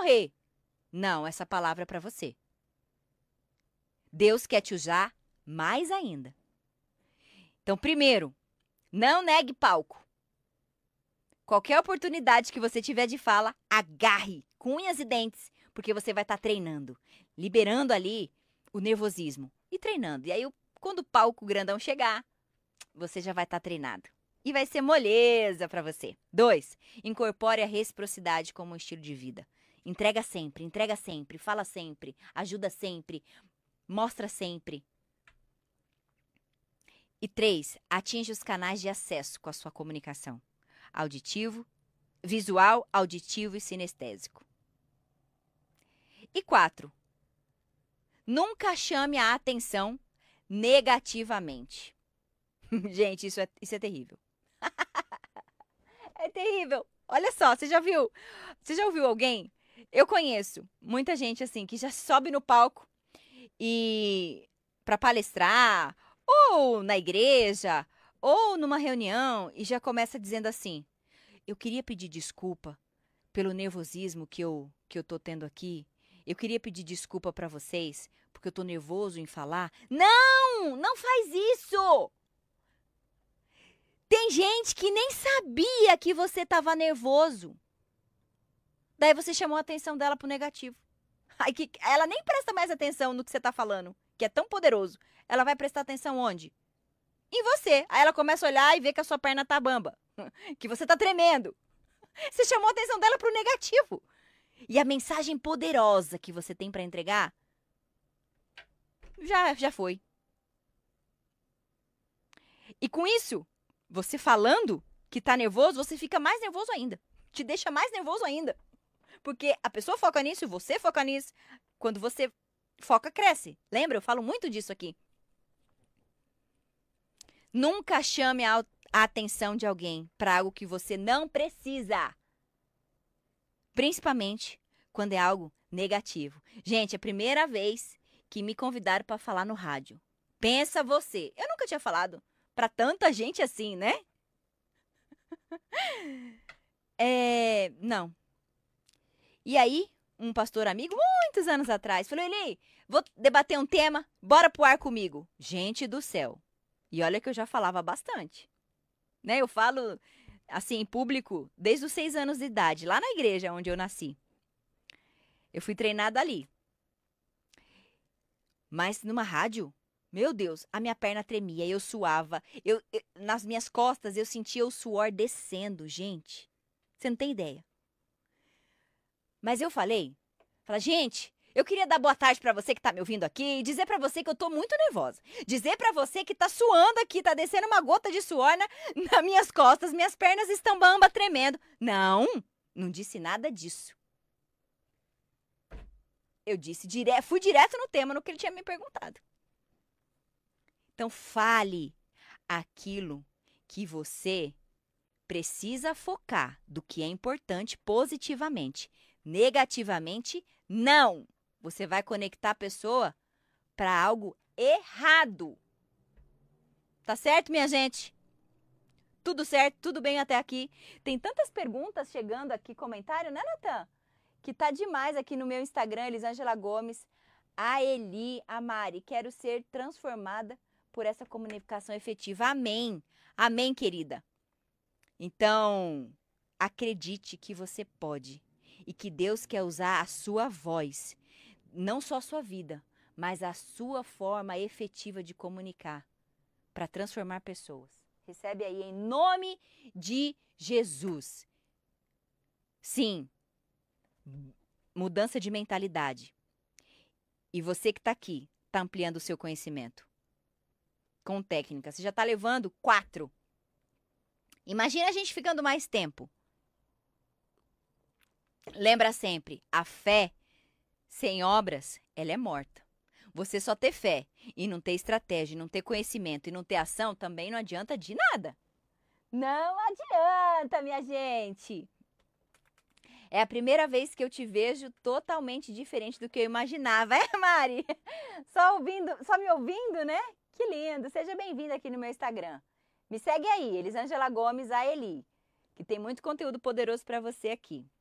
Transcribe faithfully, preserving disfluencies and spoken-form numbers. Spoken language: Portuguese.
morrer. Não, essa palavra é para você. Deus quer te usar mais ainda. Então, primeiro, não negue palco. Qualquer oportunidade que você tiver de fala, agarre com unhas e dentes, porque você vai estar treinando, liberando ali o nervosismo e treinando. E aí, quando o palco grandão chegar, você já vai estar treinado. E vai ser moleza para você. Dois, incorpore a reciprocidade como um estilo de vida. Entrega sempre, entrega sempre, fala sempre, ajuda sempre, mostra sempre. E três, atinja os canais de acesso com a sua comunicação. Auditivo, visual, auditivo e sinestésico. E quatro, nunca chame a atenção negativamente. Gente, isso é, isso é terrível. É terrível. Olha só, você já viu? Você já ouviu alguém? Eu conheço muita gente assim que já sobe no palco e para palestrar, ou na igreja, ou numa reunião e já começa dizendo assim: eu queria pedir desculpa pelo nervosismo que eu que eu tô tendo aqui. Eu queria pedir desculpa para vocês porque eu tô nervoso em falar. Não, não faz isso. Tem gente que nem sabia que você estava nervoso. Daí você chamou a atenção dela pro negativo. Aí que ela nem presta mais atenção no que você está falando, que é tão poderoso. Ela vai prestar atenção onde? Em você. Aí ela começa a olhar e vê que a sua perna tá bamba, que você tá tremendo. Você chamou a atenção dela pro negativo. E a mensagem poderosa que você tem para entregar já já foi. E com isso, você falando que tá nervoso, você fica mais nervoso ainda. Te deixa mais nervoso ainda. Porque a pessoa foca nisso e você foca nisso. Quando você foca, cresce. Lembra? Eu falo muito disso aqui. Nunca chame a atenção de alguém para algo que você não precisa. Principalmente quando é algo negativo. Gente, é a primeira vez que me convidaram para falar no rádio. Pensa você. Eu nunca tinha falado para tanta gente assim, né? É, não. E aí, um pastor amigo, muitos anos atrás, falou: Eli, vou debater um tema, bora pro ar comigo. Gente do céu. E olha que eu já falava bastante. Né? Eu falo assim em público desde os seis anos de idade, lá na igreja onde eu nasci. Eu fui treinada ali. Mas numa rádio, meu Deus, a minha perna tremia, eu suava. Eu, eu, nas minhas costas eu sentia o suor descendo, gente. Você não tem ideia. Mas eu falei, falei, gente, eu queria dar boa tarde pra você que tá me ouvindo aqui e dizer pra você que eu tô muito nervosa. Dizer pra você que tá suando aqui, tá descendo uma gota de suor na, nas minhas costas, minhas pernas estão bamba, tremendo. Não, não disse nada disso. Eu disse, dire... fui direto no tema, no que ele tinha me perguntado. Então fale aquilo que você precisa focar, do que é importante positivamente. Negativamente, não. Você vai conectar a pessoa para algo errado. Tá certo, minha gente? Tudo certo, tudo bem até aqui. Tem tantas perguntas chegando aqui, comentário, né, Natan? Que tá demais aqui no meu Instagram, Elisângela Gomes. A Eli, a Mari, quero ser transformada por essa comunicação efetiva. Amém. Amém, querida. Então, acredite que você pode. E que Deus quer usar a sua voz, não só a sua vida, mas a sua forma efetiva de comunicar para transformar pessoas. Recebe aí em nome de Jesus. Sim, mudança de mentalidade. E você que está aqui, está ampliando o seu conhecimento. Com técnica. Você já está levando quatro. Imagina a gente ficando mais tempo. Lembra sempre, a fé sem obras, ela é morta. Você só ter fé e não ter estratégia, não ter conhecimento e não ter ação, também não adianta de nada. Não adianta, minha gente. É a primeira vez que eu te vejo totalmente diferente do que eu imaginava. É, Mari? Só ouvindo, só me ouvindo, né? Que lindo. Seja bem-vinda aqui no meu Instagram. Me segue aí, Elisângela Gomes, a Eli, que tem muito conteúdo poderoso para você aqui.